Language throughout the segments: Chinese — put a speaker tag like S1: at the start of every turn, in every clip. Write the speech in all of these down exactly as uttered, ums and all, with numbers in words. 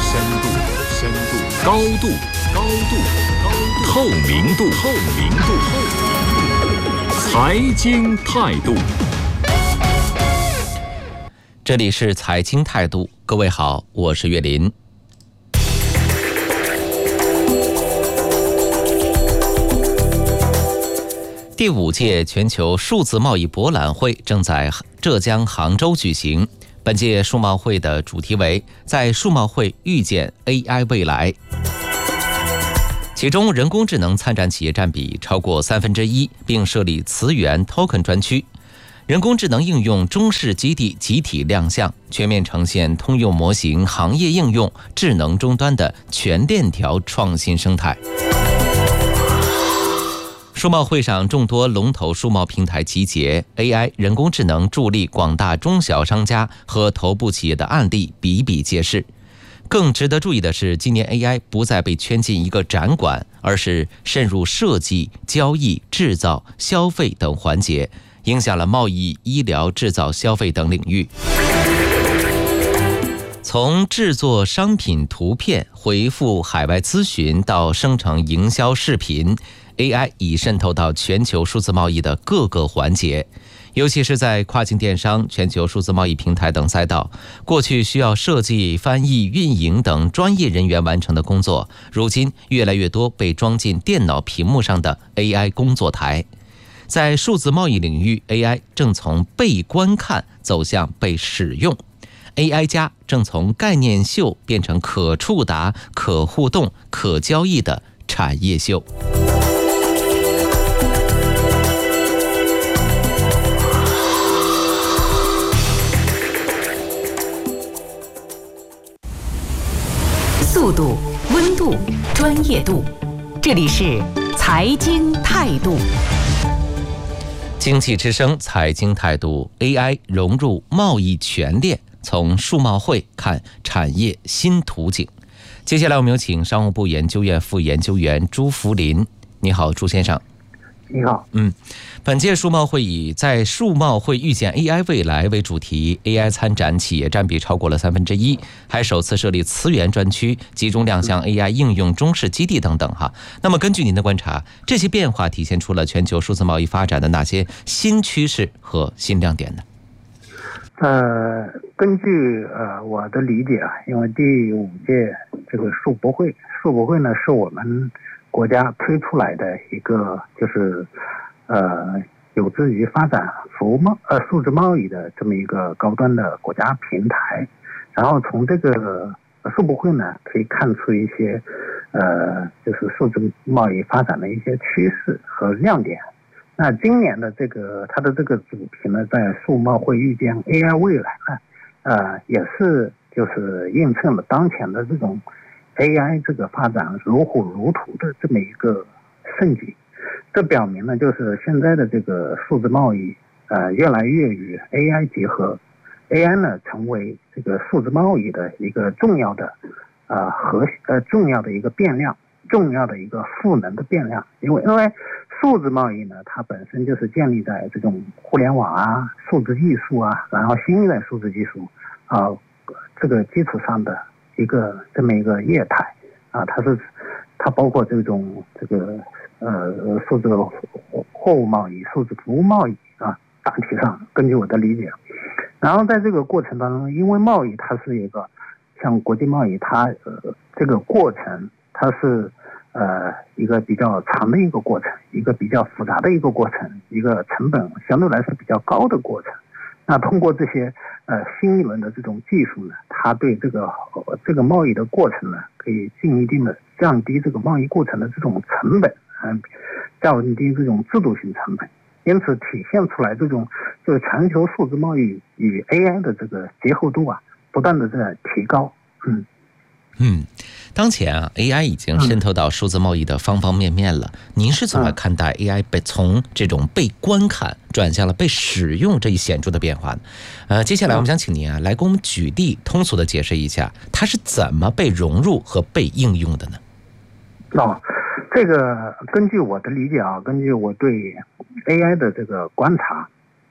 S1: 深度，深度，高度，高度，高度，透明度，透明度，透明度，财经态度。
S2: 这里是财经态度，各位好，我是岳林。第五届全球数字贸易博览会正在浙江杭州举行。本届数贸会的主题为在数贸会遇见 A I 未来，其中人工智能参展企业占比超过三分之一，并设立词源 token 专区。人工智能应用中式基地集体亮相，全面呈现通用模型、行业应用、智能终端的全链条创新生态。数贸会上，众多龙头数贸平台集结 A I 人工智能助力广大中小商家和头部企业的案例比比皆是。更值得注意的是，今年 A I 不再被圈进一个展馆，而是渗入设计、交易、制造、消费等环节，影响了贸易、医疗、制造、消费等领域。从制作商品图片、回复海外咨询到生成营销视频， A I 已渗透到全球数字贸易的各个环节，尤其是在跨境电商、全球数字贸易平台等赛道，过去需要设计、翻译、运营等专业人员完成的工作，如今越来越多被装进电脑屏幕上的 A I 工作台。在数字贸易领域， A I 正从被观看走向被使用， A I 加正从概念秀变成可触达、可互动、可交易的产业秀。
S3: 速度、温度、专业度，这里是财经态度。
S2: 经济之声财经态度， A I 融入贸易全链，从数贸会看产业新图景。接下来我们有请商务部研究院副研究员朱福林。你好，朱先生。
S4: 你好。
S2: 嗯，本届数贸会以在数贸会遇见 A I 未来为主题， A I 参展企业占比超过了三分之一，还首次设立词源专区，集中亮相 A I 应用中式基地等等哈。那么根据您的观察，这些变化体现出了全球数字贸易发展的哪些新趋势和新亮点呢？
S4: 呃，根据呃我的理解啊，因为第五届这个数博会，数博会呢是我们国家推出来的一个就是呃有志于发展服务贸呃数字贸易的这么一个高端的国家平台。然后从这个数博会呢，可以看出一些呃就是数字贸易发展的一些趋势和亮点。那今年的这个它的这个主题呢，在数贸会遇见 A I 未来呢，呃，也是就是映衬了当前的这种 A I 这个发展如火如荼的这么一个盛景。这表明呢，就是现在的这个数字贸易呃越来越与 A I 结合 ，A I 呢成为这个数字贸易的一个重要的呃核呃重要的一个变量。重要的一个赋能的变量。因为因为数字贸易呢，它本身就是建立在这种互联网啊、数字技术啊，然后新一代数字技术啊、呃、这个基础上的一个这么一个业态啊，它是它包括这种这个呃数字货物贸易、数字服务贸易啊，大体上根据我的理解。然后在这个过程当中，因为贸易它是一个像国际贸易，它呃这个过程它是呃一个比较长的一个过程，一个比较复杂的一个过程，一个成本相对来说比较高的过程。那通过这些呃新一轮的这种技术呢，它对这个、呃、这个贸易的过程呢，可以进一定的降低这个贸易过程的这种成本，嗯、呃，降低这种制度性成本。因此体现出来这种就是全球数字贸易与 A I 的这个结合度啊，不断的在提高。嗯。
S2: 嗯，当前啊 ，A I 已经渗透到数字贸易的方方面面了。嗯、您是怎么看待 A I 被从这种被观看转向了被使用这一显著的变化呢？呃，接下来我们想请您啊，来给我们举例，通俗的解释一下，它是怎么被融入和被应用的呢？
S4: 哦，这个根据我的理解啊，根据我对 A I 的这个观察，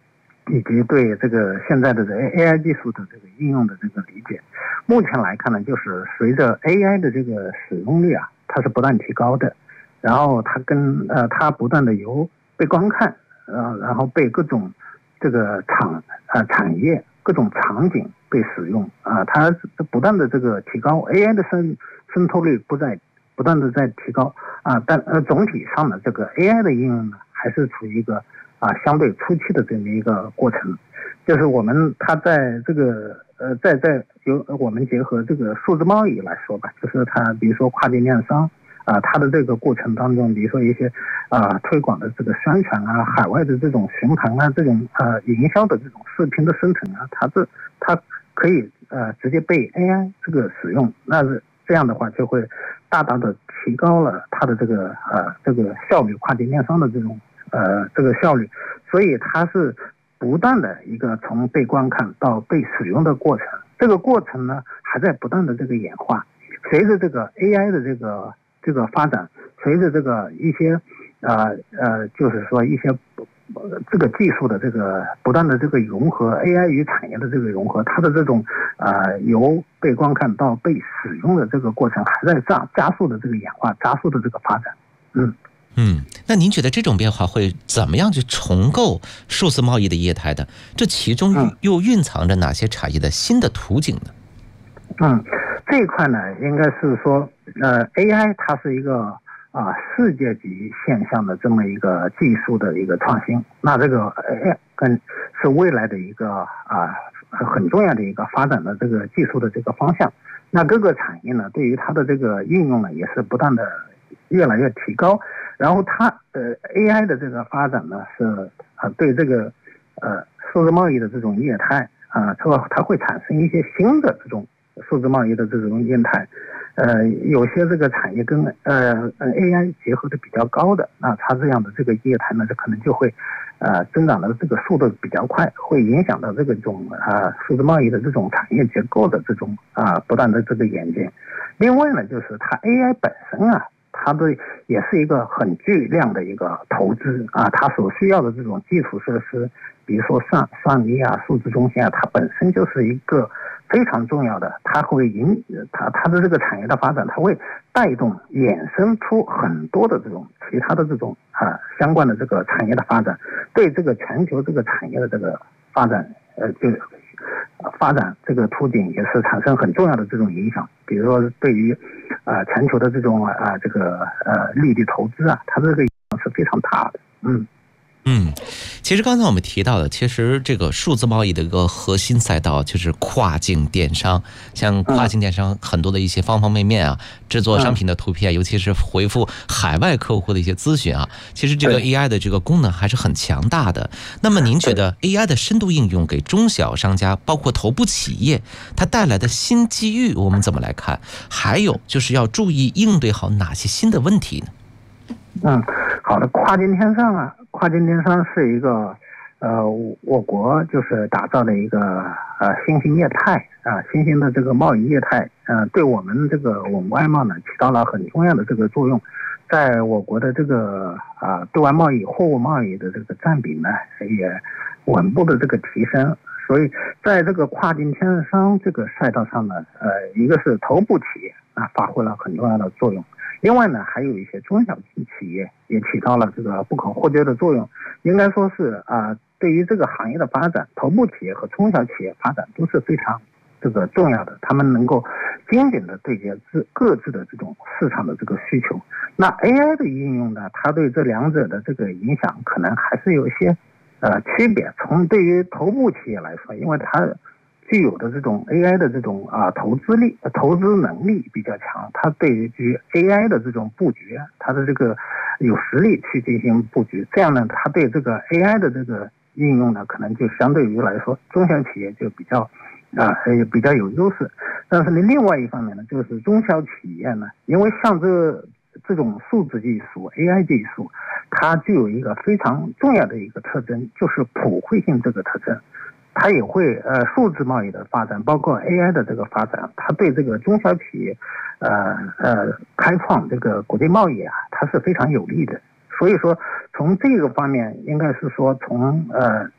S4: 以及对这个现在的这 A I 技术的这个应用的这个理解。目前来看呢，就是随着 A I 的这个使用率啊，它是不断提高的，然后它跟呃它不断的由被观看，呃然后被各种这个产呃产业各种场景被使用啊、呃，它不断的这个提高 A I 的渗渗透率不在不断的在提高啊、呃，但呃总体上呢，这个 A I 的应用呢还是处于一个啊、呃、相对初期的这么一个过程，就是我们它在这个呃在在由我们结合这个数字贸易来说吧，就是它比如说跨境电商。啊，它的这个过程当中，比如说一些啊推广的这个宣传啊，海外的这种巡航啊，这种呃营销的这种视频的生成啊，它这它可以呃直接被 A I 这个使用，那是这样的话就会大大的提高了它的这个呃这个效率，跨境电商的这种呃这个效率，所以它是不断的一个从被观看到被使用的过程，这个过程呢还在不断的这个演化，随着这个 A I 的这个这个发展，随着这个一些呃呃，就是说一些呃这个技术的这个不断的这个融合 ，A I 与产业的这个融合，它的这种呃由被观看到被使用的这个过程，还在加加速的这个演化，加速的这个发展。嗯
S2: 嗯，那您觉得这种变化会怎么样去重构数字贸易的业态的？这其中又蕴藏着哪些产业的新的图景呢？
S4: 嗯，这一块呢，应该是说。呃 ，A I 它是一个啊、呃、世界级现象的这么一个技术的一个创新，那这个 A I 跟是未来的一个啊、呃、很重要的一个发展的这个技术的这个方向。那各个产业呢，对于它的这个应用呢，也是不断的越来越提高。然后它呃 A I 的这个发展呢，是啊、呃、对这个呃数字贸易的这种业态啊，它、呃、它会产生一些新的这种数字贸易的这种业态。呃，有些这个产业跟呃 A I 结合的比较高的，那它这样的这个业态呢，这可能就会呃增长的这个速度比较快，会影响到这个种啊数字贸易的这种产业结构的这种啊不断的这个演进。另外呢，就是它 A I 本身啊，它的也是一个很巨量的一个投资啊，它所需要的这种基础设施，比如说算算力啊、数字中心啊，它本身就是一个非常重要的，它会引它它的这个产业的发展，它会带动衍生出很多的这种其他的这种啊相关的这个产业的发展，对这个全球这个产业的这个发展，呃，就发展这个途径也是产生很重要的这种影响。比如说对于啊、呃、全球的这种啊、呃、这个呃利率投资啊，它这个影响是非常大的。嗯。
S2: 嗯，其实刚才我们提到的，其实这个数字贸易的一个核心赛道就是跨境电商。像跨境电商很多的一些方方面面啊，制作商品的图片，尤其是回复海外客户的一些咨询啊，其实这个 A I 的这个功能还是很强大的。那么您觉得 A I 的深度应用给中小商家，包括头部企业，它带来的新机遇，我们怎么来看？还有就是要注意应对好哪些新的问题呢？
S4: 嗯，好的，跨境电商啊，跨境电商是一个呃我国就是打造的一个呃新兴业态啊，新兴的这个贸易业态，呃，对我们这个我们外贸呢起到了很重要的这个作用，在我国的这个啊对外贸易、货物贸易的这个占比呢也稳步的这个提升。所以在这个跨境电商这个赛道上呢，呃，一个是头部企业啊发挥了很重要的作用。另外呢，还有一些中小型企业也起到了这个不可或缺的作用。应该说是啊、呃，对于这个行业的发展，头部企业和中小企业发展都是非常这个重要的。他们能够精准的对接自各自的这种市场的这个需求。那 A I 的应用呢，它对这两者的这个影响可能还是有一些呃区别。从对于头部企业来说，因为它具有的这种 A I 的这种啊投资力、投资能力比较强，它对于 A I 的这种布局，它的这个有实力去进行布局，这样呢，它对这个 A I 的这个应用呢，可能就相对于来说，中小企业就比较啊也比较有优势。但是呢，另外一方面呢，就是中小企业呢，因为像这这种数字技术、A I 技术，它具有一个非常重要的一个特征，就是普惠性这个特征。它也会呃数字贸易的发展，包括 A I 的这个发展，它对这个中小企业呃呃开创这个国际贸易啊，它是非常有利的。所以说从这个方面，应该是说从呃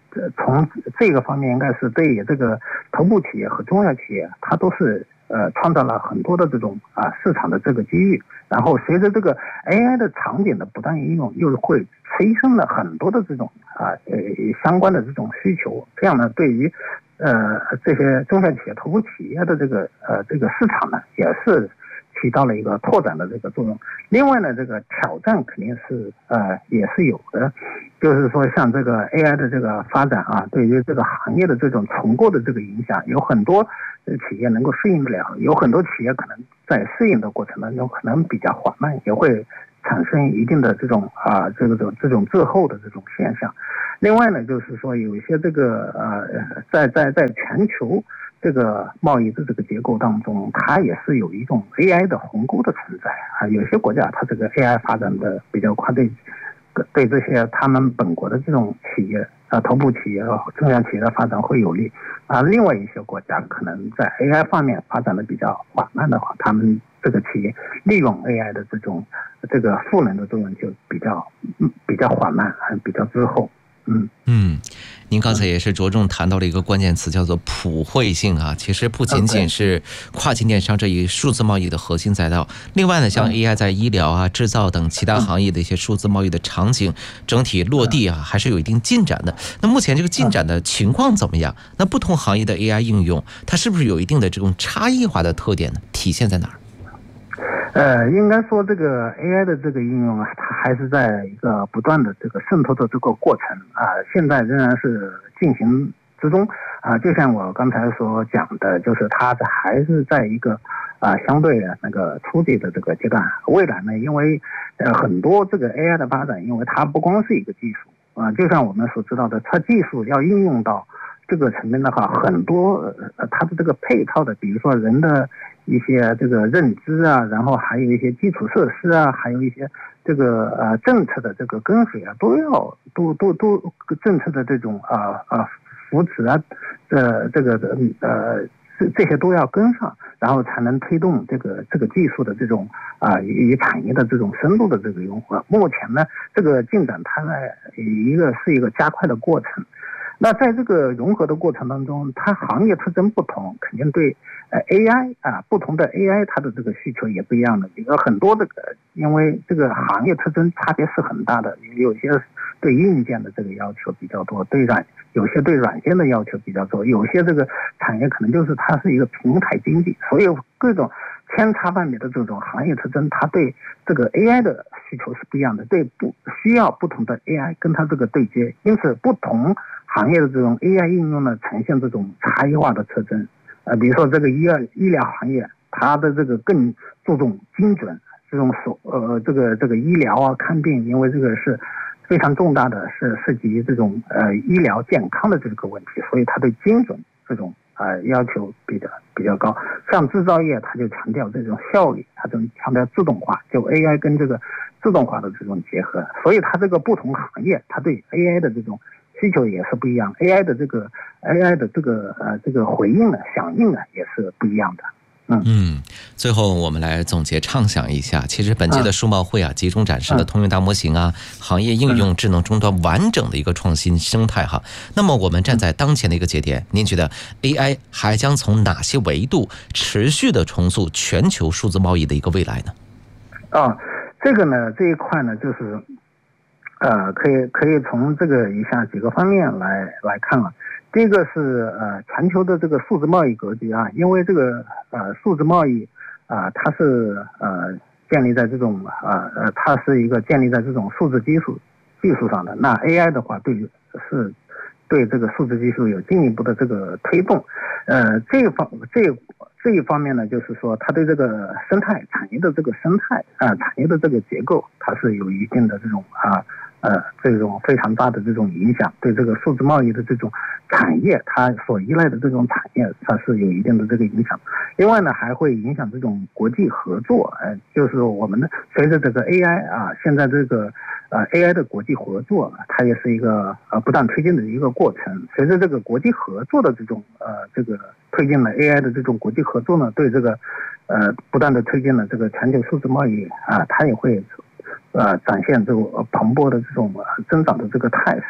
S4: 从这个方面应该是对这个头部企业和中小企业，它都是呃创造了很多的这种啊市场的这个机遇。然后随着这个 A I 的场景的不断应用，又会催生了很多的这种啊呃相关的这种需求。这样呢，对于呃这些中小企业、头部企业的这个呃这个市场呢，也是起到了一个拓展的这个作用。另外呢，这个挑战肯定是呃也是有的，就是说像这个 A I 的这个发展啊，对于这个行业的这种重构的这个影响，有很多企业能够适应不了，有很多企业可能在适应的过程当中可能比较缓慢，也会产生一定的这种啊这个这种滞后的这种现象。另外呢，就是说有一些这个呃在在在全球这个贸易的这个结构当中，它也是有一种 A I 的鸿沟的存在啊。有些国家它这个 A I 发展的比较快，对对这些他们本国的这种企业啊，头部企业、中小企业的发展会有利啊。另外一些国家可能在 A I 方面发展的比较缓慢的话，他们这个企业利用 A I 的这种这个赋能的作用就比较比较缓慢，比较滞后。嗯
S2: 嗯，您刚才也是着重谈到了一个关键词，叫做普惠性啊。其实不仅仅是跨境电商这一数字贸易的核心载道，另外呢，像 A I 在医疗啊、制造等其他行业的一些数字贸易的场景整体落地啊，还是有一定进展的。那目前这个进展的情况怎么样？那不同行业的 A I 应用，它是不是有一定的这种差异化的特点呢？体现在哪儿？
S4: 呃，应该说这个 A I 的这个应用啊，它还是在一个不断的这个渗透的这个过程啊，现在仍然是进行之中啊。就像我刚才所讲的，就是它还是在一个啊相对那个初级的这个阶段。未来呢，因为呃很多这个 A I 的发展，因为它不光是一个技术啊，就像我们所知道的，它技术要应用到这个层面的话，很多呃它的这个配套的，比如说人的一些这个认知啊，然后还有一些基础设施啊，还有一些这个呃政策的这个跟随啊，都要都都都政策的这种啊啊扶持啊，这这个呃这这些都要跟上，然后才能推动这个这个技术的这种啊与产业的这种深度的这个融合。目前呢，这个进展它在一个是一个加快的过程。那在这个融合的过程当中，它行业特征不同，肯定对呃 A I 啊不同的 A I 它的这个需求也不一样的。有很多的，因为这个行业特征差别是很大的，有些对硬件的这个要求比较多，对软有些对软件的要求比较多，有些这个产业可能就是它是一个平台经济，所以各种千差万别的这种行业特征，它对这个 A I 的需求是不一样的，对不需要不同的 A I 跟它这个对接，因此不同行业的这种 A I 应用呢，呈现这种差异化的特征。呃，比如说这个医药医疗行业，它的这个更注重精准，这种所呃这个这个医疗啊看病，因为这个是非常重大的，是涉及这种呃医疗健康的这个问题，所以它对精准这种呃要求比较比较高。像制造业，它就强调这种效率，它就强调自动化，就 A I 跟这个自动化的这种结合，所以它这个不同行业，它对 A I 的这种需求也是不一样 ，A I 的这个 A I 的这个呃这个回应呢、响应呢也是不一样的。嗯
S2: 嗯，最后我们来总结畅想一下，其实本届的数贸会啊，集中展示了通用大模型啊、行业应用、智能终端完整的一个创新生态哈。那么我们站在当前的一个节点，您觉得 A I 还将从哪些维度持续的重塑全球数字贸易的一个未来呢？
S4: 啊，这个呢这一块呢就是。呃，可以可以从这个以下几个方面来来看啊。第一个是呃全球的这个数字贸易格局啊，因为这个呃数字贸易啊、呃，它是呃建立在这种啊呃它是一个建立在这种数字技术技术上的。那 A I 的话，对是对这个数字技术有进一步的这个推动。呃，这一方这这一方面呢，就是说它对这个生态产业的这个生态啊、呃、产业的这个结构，它是有一定的这种啊。呃，这种非常大的这种影响，对这个数字贸易的这种产业，它所依赖的这种产业，它是有一定的这个影响。另外呢，还会影响这种国际合作。呃，就是我们的随着这个 A I 啊，现在这个呃 A I 的国际合作，它也是一个呃不断推进的一个过程。随着这个国际合作的这种呃这个推进了 A I 的这种国际合作呢，对这个呃不断的推进了这个全球数字贸易啊，它也会。呃，展现这种蓬勃的这种增长的这个态势，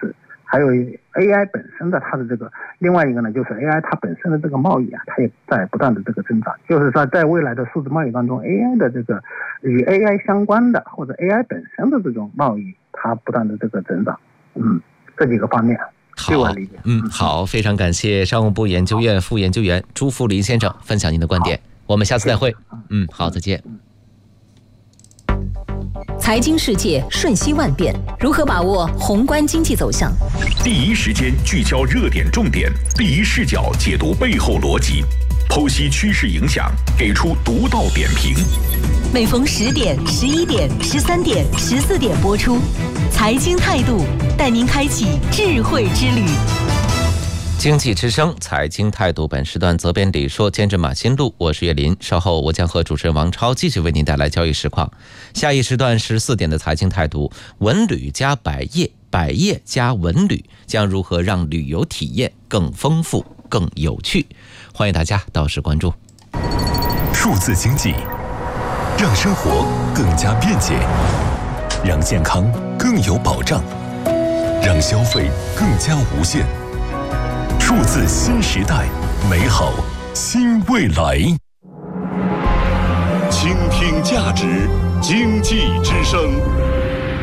S4: 还有 A I 本身的它的这个，另外一个呢，就是 A I 它本身的这个贸易啊，它也在不断的这个增长。就是说，在未来的数字贸易当中 ，A I 的这个与 A I 相关的或者 A I 本身的这种贸易，它不断的这个增长。嗯，这几个方面。
S2: 好，嗯，好，非常感谢商务部研究院副研究员朱福林先生分享您的观点，我们下次再会。嗯，好，再见。
S3: 财经世界瞬息万变，如何把握宏观经济走向？
S1: 第一时间聚焦热点重点，第一视角解读背后逻辑，剖析趋势影响，给出独到点评。
S3: 每逢十点、十一点、十三点、十四点播出，财经态度带您开启智慧之旅。
S2: 经济之声财经态度，本时段责编李硕，监制马新路，我是岳林。稍后我将和主持人王超继续为您带来交易实况。下一时段十四点的财经态度，文旅加百业，百业加文旅，将如何让旅游体验更丰富、更有趣？欢迎大家到时关注。
S5: 数字经济让生活更加便捷，让健康更有保障，让消费更加无限。数字新时代，美好新未来。
S1: 倾听价值，经济之声。